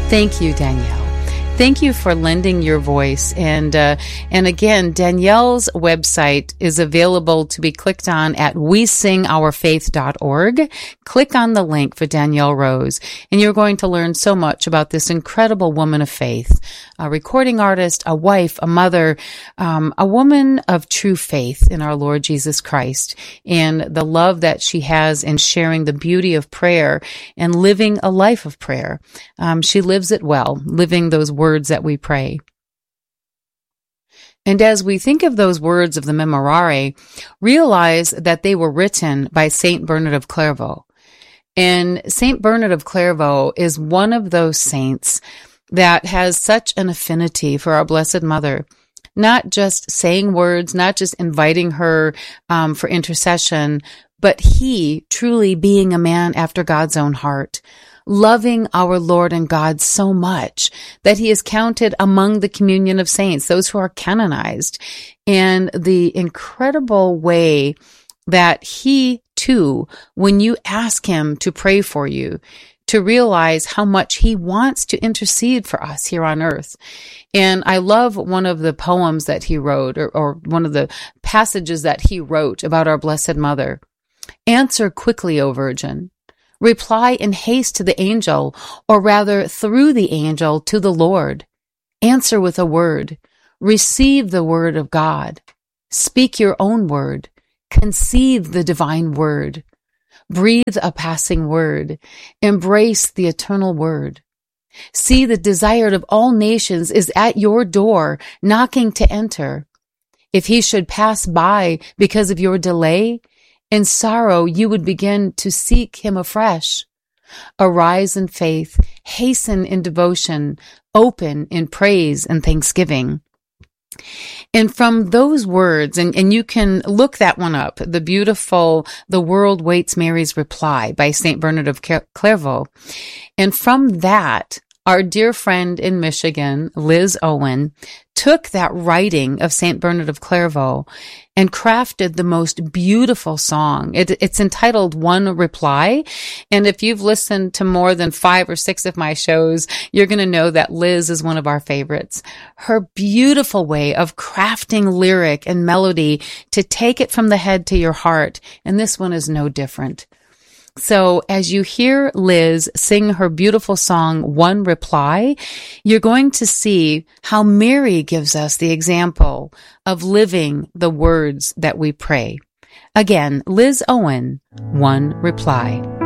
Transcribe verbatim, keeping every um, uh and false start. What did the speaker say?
Thank you, Danielle. Thank you for lending your voice. And uh, and again, Danielle's website is available to be clicked on at we sing our faith dot org. Click on the link for Danielle Rose, and you're going to learn so much about this incredible woman of faith, a recording artist, a wife, a mother, um, a woman of true faith in our Lord Jesus Christ, and the love that she has in sharing the beauty of prayer and living a life of prayer. Um, she lives it well, living those words that we pray. And as we think of those words of the Memorare, realize that they were written by Saint Bernard of Clairvaux. And Saint Bernard of Clairvaux is one of those saints that has such an affinity for our Blessed Mother, not just saying words, not just inviting her um, for intercession, but he truly being a man after God's own heart, loving our Lord and God so much that he is counted among the communion of saints, those who are canonized, and the incredible way that he too, when you ask him to pray for you, to realize how much he wants to intercede for us here on earth. And I love one of the poems that he wrote, or, or one of the passages that he wrote about our Blessed Mother. Answer quickly, O Virgin. Reply in haste to the angel, or rather through the angel to the Lord. Answer with a word. Receive the word of God. Speak your own word. Conceive the divine word. Breathe a passing word. Embrace the eternal word. See, the desired of all nations is at your door, knocking to enter. If he should pass by because of your delay, in sorrow you would begin to seek him afresh. Arise in faith, hasten in devotion, open in praise and thanksgiving. And from those words, and, and you can look that one up, the beautiful The World Waits Mary's Reply by Saint Bernard of Clairvaux. And from that, our dear friend in Michigan, Liz Owen, took that writing of Saint Bernard of Clairvaux and crafted the most beautiful song. It, it's entitled One Reply. And if you've listened to more than five or six of my shows, you're going to know that Liz is one of our favorites. Her beautiful way of crafting lyric and melody to take it from the head to your heart. And this one is no different. So as you hear Liz sing her beautiful song, One Reply, you're going to see how Mary gives us the example of living the words that we pray. Again, Liz Owen, One Reply.